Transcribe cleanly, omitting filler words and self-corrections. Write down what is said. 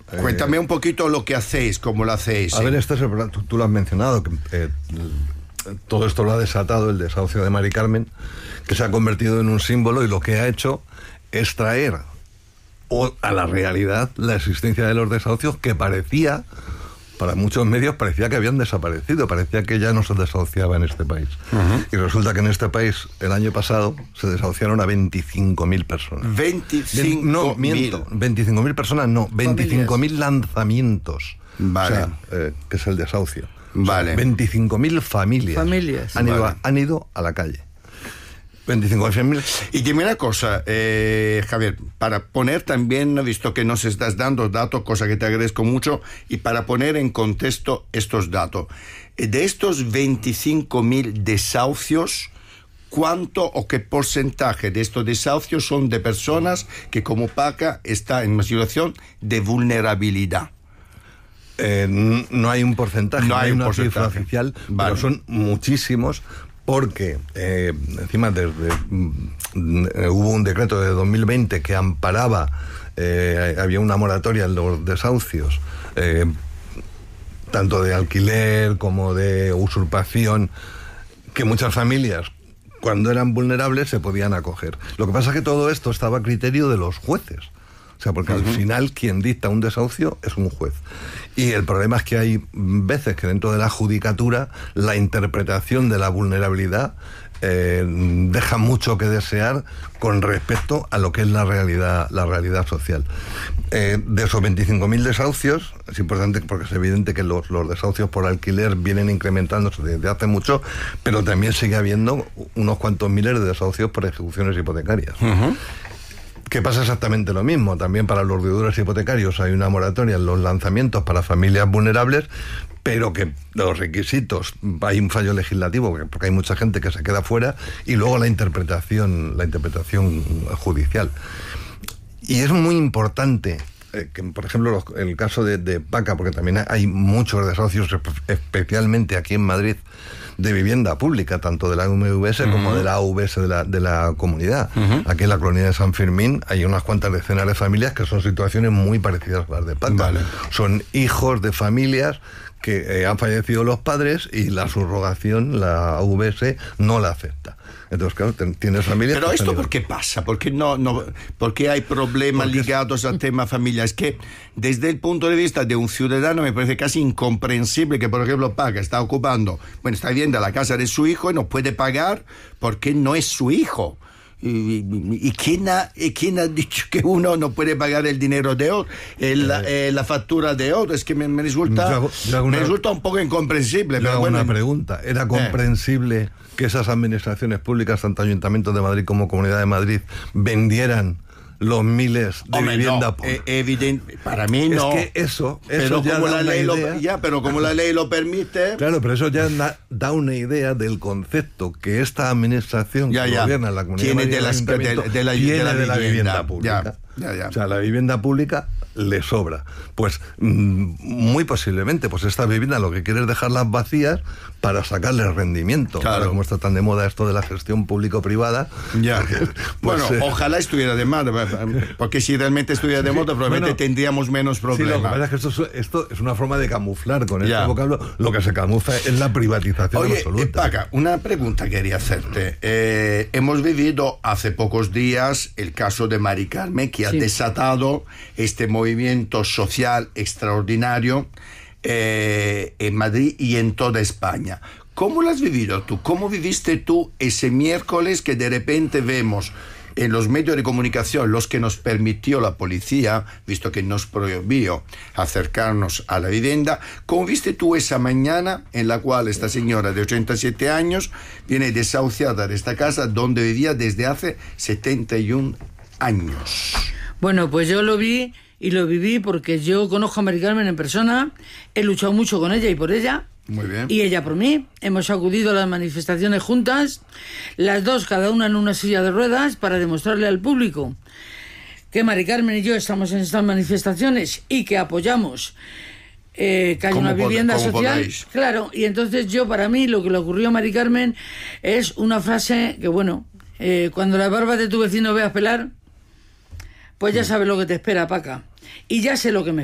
Cuéntame un poquito lo que hacéis, cómo lo hacéis. A ver, tú lo has mencionado, que todo esto lo ha desatado el desahucio de Mari Carmen, que se ha convertido en un símbolo, y lo que ha hecho es traer a la realidad la existencia de los desahucios, que parecía, para muchos medios, parecía que habían desaparecido, parecía que ya no se desahuciaba en este país. Y resulta que en este país, el año pasado, se desahuciaron a 25.000 personas. 25.000 personas, no, 25.000 lanzamientos. Vale. O sea, que es el desahucio. Vale. O sea, 25.000 familias han ido a la calle. 25 familias. Y dime una cosa, Javier, para poner también, visto que nos estás dando datos, cosa que te agradezco mucho, y para poner en contexto estos datos, de estos 25.000 desahucios, ¿cuánto o qué porcentaje de estos desahucios son de personas que, como Paca, está en una situación de vulnerabilidad? No hay un porcentaje, no hay una cifra oficial, vale, pero son muchísimos. Porque encima hubo un decreto de 2020 que amparaba, había una moratoria en los desahucios, tanto de alquiler como de usurpación, que muchas familias, cuando eran vulnerables, se podían acoger. Lo que pasa es que todo esto estaba a criterio de los jueces. O sea, porque al final quien dicta un desahucio es un juez. Y el problema es que hay veces que dentro de la judicatura la interpretación de la vulnerabilidad deja mucho que desear con respecto a lo que es la realidad social. De esos 25.000 desahucios, es importante porque es evidente que los desahucios por alquiler vienen incrementándose desde hace mucho, pero también sigue habiendo unos cuantos miles de desahucios por ejecuciones hipotecarias. Que pasa exactamente lo mismo. También para los deudores hipotecarios hay una moratoria en los lanzamientos para familias vulnerables, pero que los requisitos, hay un fallo legislativo porque hay mucha gente que se queda fuera, y luego la interpretación judicial. Y es muy importante que, por ejemplo, el caso de Paca, porque también hay muchos desahucios, especialmente aquí en Madrid, de vivienda pública, tanto de la UMVS como de la AVS de la comunidad. Aquí en la colonia de San Fermín hay unas cuantas decenas de familias que son situaciones muy parecidas a las de Paca. Vale. Son hijos de familias que han fallecido los padres y la subrogación, la AVS, no la acepta. Entonces, claro, tienes familias... Pero esto, ¿por qué pasa? ¿Por qué hay problemas ligados al tema familia? Es que desde el punto de vista de un ciudadano me parece casi incomprensible que, por ejemplo, Paca está está viviendo la casa de su hijo y no puede pagar porque no es su hijo. ¿Y quién ha dicho que uno no puede pagar el dinero de otro, la factura de otro? Es que me resulta un poco incomprensible. Pero bueno, una pregunta. ¿Era comprensible que esas administraciones públicas, tanto Ayuntamiento de Madrid como Comunidad de Madrid, vendieran los miles de vivienda pública? Evidente, para mí no. Es que eso pero ya como da la ley idea. Pero como la ley lo permite. Claro, pero eso ya da una idea del concepto que esta administración que gobierna la Comunidad tiene de Madrid de la vivienda pública. O sea, la vivienda pública le sobra. Pues muy posiblemente, pues esta vivienda lo que quiere es dejarlas vacías para sacarle rendimiento. Claro. Como está tan de moda esto de la gestión público-privada. Ya. Pues, ojalá estuviera de moda, porque si realmente estuviera de moda, probablemente tendríamos menos problemas. Sí, lo que pasa es que esto es una forma de camuflar con este vocablo. Lo que se camufla es la privatización absoluta. Paca, una pregunta quería hacerte. Hemos vivido hace pocos días el caso de Mari Carmen, que ha desatado este movimiento social extraordinario en Madrid y en toda España. ¿Cómo lo has vivido tú? ¿Cómo viviste tú ese miércoles que de repente vemos en los medios de comunicación, los que nos permitió la policía, visto que nos prohibió acercarnos a la vivienda? ¿Cómo viste tú esa mañana en la cual esta señora de 87 años viene desahuciada de esta casa donde vivía desde hace 71 años? Bueno, pues yo lo vi y lo viví porque yo conozco a Mari Carmen en persona, he luchado mucho con ella y por ella. Muy bien. Y ella por mí. Hemos acudido a las manifestaciones juntas, las dos, cada una en una silla de ruedas, para demostrarle al público que Mari Carmen y yo estamos en estas manifestaciones y que apoyamos que haya una vivienda social. Podéis. Claro, y entonces para mí, lo que le ocurrió a Mari Carmen es una frase que, cuando la barba de tu vecino veas pelar, pues ya sabes lo que te espera, Paca. Y ya sé lo que me